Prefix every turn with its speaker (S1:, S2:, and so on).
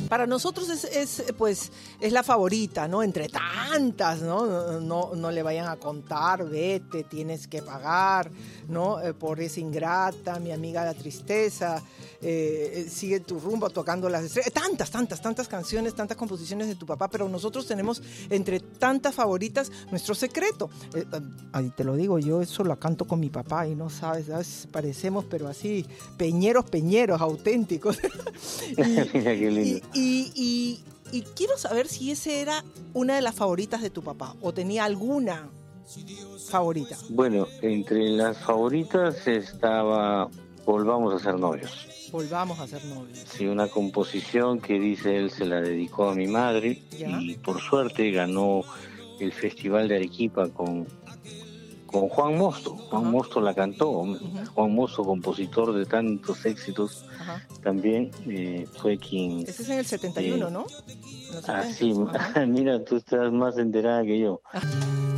S1: Para nosotros pues es la favorita, ¿no? Entre tantas, ¿no? No le vayan a contar, vete, tienes que pagar, ¿no? Por esa ingrata, mi amiga la tristeza, sigue tu rumbo tocando las estrellas. Tantas canciones, tantas composiciones de tu papá, pero nosotros tenemos entre tantas favoritas nuestro secreto. Ahí te lo digo, yo eso lo canto con mi papá y no sabes, parecemos, pero así, peñeros auténticos.
S2: Mira qué lindo.
S1: Y quiero saber si esa era una de las favoritas de tu papá o tenía alguna favorita.
S2: Bueno, entre las favoritas estaba Volvamos a ser novios.
S1: Volvamos a ser novios.
S2: Sí, una composición que dice él se la dedicó a mi madre. ¿Ya? Y por suerte ganó el Festival de Arequipa con Juan Mosto. Juan Mosto la cantó. Juan Mosto, compositor de tantos éxitos, también fue quien...
S1: Ese es en el 71, ¿no?
S2: Sí, mira, tú estás más enterada que yo.